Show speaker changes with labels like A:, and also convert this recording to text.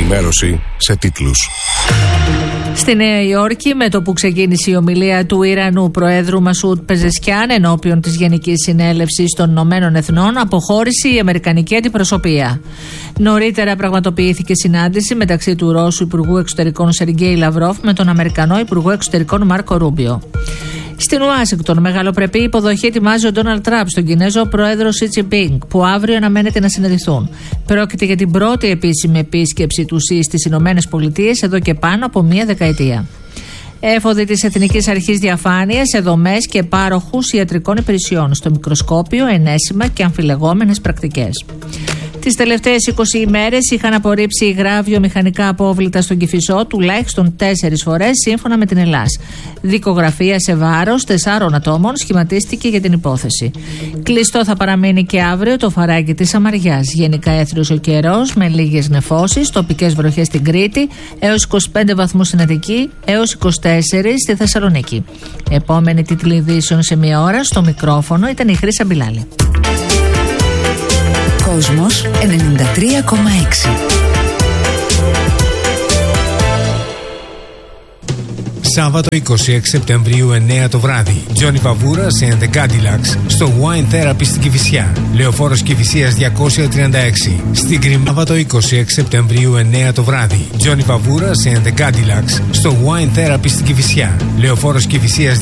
A: Ενημέρωση σε τίτλους.
B: Στη Νέα Υόρκη, με το που ξεκίνησε η ομιλία του Ιρανού Προέδρου Μασούντ Πεζεσκιάν ενώπιον της Γενικής Συνέλευσης των Ηνωμένων Εθνών, αποχώρησε η Αμερικανική αντιπροσωπεία. Νωρίτερα πραγματοποιήθηκε συνάντηση μεταξύ του Ρώσου Υπουργού Εξωτερικών Σεργέη Λαυρόφ με τον Αμερικανό Υπουργό Εξωτερικών Μάρκο Ρούμπιο. Στην Ουάσιγκτον, μεγαλοπρεπή υποδοχή ετοιμάζει ο Ντόναλντ Τραμπ στον Κινέζο πρόεδρο Σι Τζινπίνγκ, που αύριο αναμένεται να συναντηθούν. Πρόκειται για την πρώτη επίσημη επίσκεψη του Σι στις Ηνωμένες Πολιτείες εδώ και πάνω από μία δεκαετία. Έφοδοι της Εθνικής Αρχής Διαφάνειας σε δομές και πάροχους ιατρικών υπηρεσιών, στο μικροσκόπιο, ενέσιμα και αμφιλεγόμενες πρακτικές. Τις τελευταίες 20 ημέρες είχαν απορρίψει υγρά βιομηχανικά απόβλητα στον Κηφισό τουλάχιστον 4 φορές, σύμφωνα με την ΕΛΑΣ. Δικογραφία σε βάρος 4 ατόμων σχηματίστηκε για την υπόθεση. Κλειστό θα παραμείνει και αύριο το φαράγγι της Αμαριάς. Γενικά έθριος ο καιρός με λίγες νεφώσεις, τοπικές βροχές στην Κρήτη, έως 25 βαθμούς στην Αττική, έως 24 στη Θεσσαλονίκη. Επόμενη τίτλη ειδήσεων σε μία ώρα, στο μικρόφωνο ήταν η Χρύσα Μπιλάλη.
C: Κόσμος 93,6.
D: Σάββατο 26 Σεπτεμβρίου 9 το βράδυ. Τζόνι Βαβούρας and the Cadillacs στο Wine Therapy στην Κηφισιά. Λεωφόρος Κηφισίας 236. Στην Κρυμαία. Σάββατο 26 Σεπτεμβρίου 9 το βράδυ. Τζόνι Βαβούρας and the Cadillacs στο Wine Therapy στην Κηφισιά. Λεωφόρος Κηφισίας